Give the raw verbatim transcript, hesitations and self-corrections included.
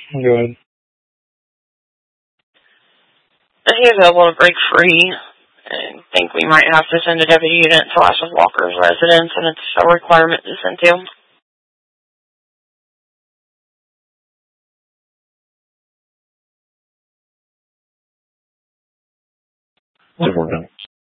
Go ahead. Is he available to break free? I think we might have to send a deputy unit to Lashes Walker's residence, and it's a requirement to send to him. We're done.